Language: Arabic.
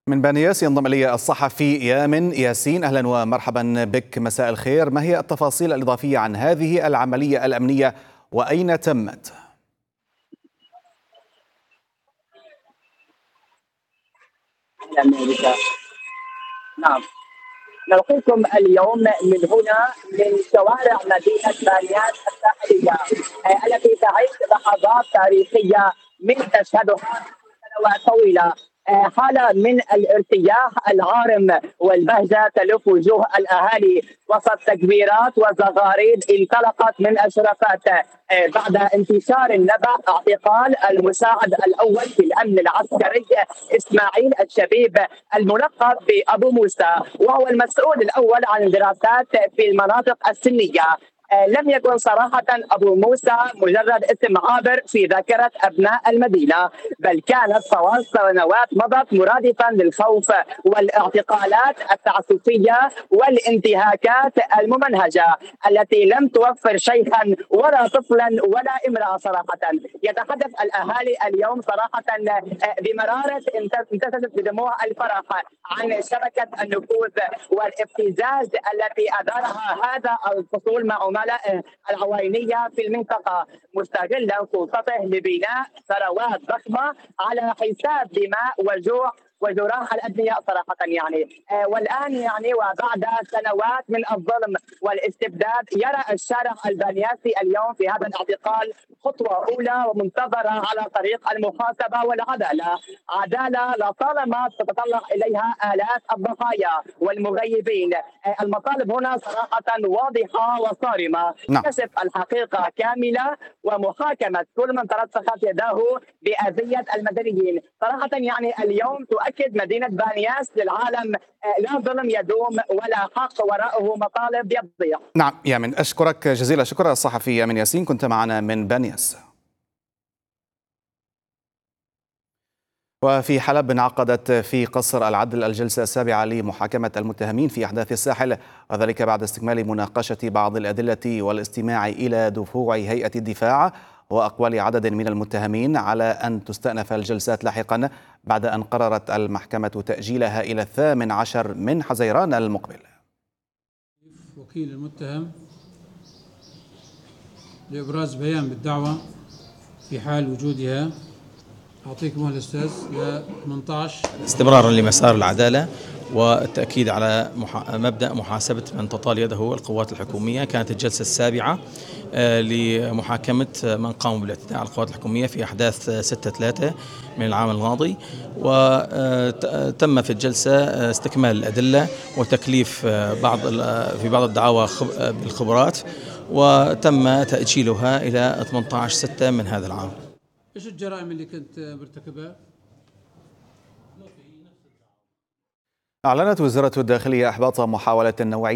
من بنياس ينضم إلي الصحفي يامن ياسين. أهلا ومرحبا بك، مساء الخير. ما هي التفاصيل الإضافية عن هذه العملية الأمنية وأين تمت؟ نعم، نلقيكم اليوم من هنا من شوارع مدينة بانياس الساحلية التي تعيش لحظات تاريخية من تشهدها سنوات طويلة. حالة من الارتياح العارم والبهجة تلف وجوه الأهالي وسط تكبيرات وزغاريد انطلقت من الشرفات بعد انتشار النبأ اعتقال المساعد الأول في الأمن العسكري إسماعيل الشبيب الملقب بأبو موسى، وهو المسؤول الأول عن الدراسات في المناطق السنية. لم يكن صراحة أبو موسى مجرد اسم عابر في ذاكرة أبناء المدينة، بل كانت طوال سنوات مضت مرادفا للخوف والاعتقالات التعسفية والانتهاكات الممنهجة التي لم توفر شيخا ولا طفلا ولا امرأة صراحة. يتحدث الأهالي اليوم صراحة بمرارة امتزجت بدموع الفرح عن شبكة النفوذ والابتزاز التي أدارها هذا الفصول مع عملاء العوينية في المنطقة، مستغلا سلطته لبناء ثروات ضخمة على حساب دماء وجوع وجراح الأبنياء صراحة. والآن وبعد سنوات من الظلم والاستبداد يرى الشارع البنياسي اليوم في هذا الاعتقال خطوة أولى ومنتظرة على طريق المحاسبة والعدالة، عدالة لطالما تتطلع إليها آلاف الضحايا والمغيبين. المطالب هنا صراحة واضحة وصارمة، نعم. كشف الحقيقة كاملة ومحاكمة كل من ترسخت يداه بأذية المدنيين. صراحة اليوم تؤكد مدينة بانياس للعالم لا ظلم يدوم ولا حق وراءه مطالب يضيع. نعم يامن، أشكرك جزيل الشكر. الصحفي يامن ياسين كنت معنا من بنياس. وفي حلب انعقدت في قصر العدل الجلسة السابعة لمحاكمة المتهمين في أحداث الساحل، وذلك بعد استكمال مناقشة بعض الأدلة والاستماع إلى دفوع هيئة الدفاع وأقوال عدد من المتهمين على أن تستأنف الجلسات لاحقا، بعد أن قررت المحكمة تأجيلها إلى 18 من حزيران المقبل. وكيل المتهم لإبراز بيان بالدعوة في حال وجودها. أعطيك مهلة أستاذ ل 18. استمرارا لمسار العدالة والتأكيد على مبدأ محاسبة من تطال يده القوات الحكومية. كانت الجلسة السابعة لمحاكمة من قاموا بالاعتداء على القوات الحكومية في أحداث 6/3 من العام الماضي، وتم في الجلسة استكمال الأدلة وتكليف في بعض الدعاوى بالخبرات، وتم تأجيلها إلى 18/6 من هذا العام. إيش الجرائم اللي كنت مرتكبها؟ أعلنت وزارة الداخلية إحباط محاولة نوعية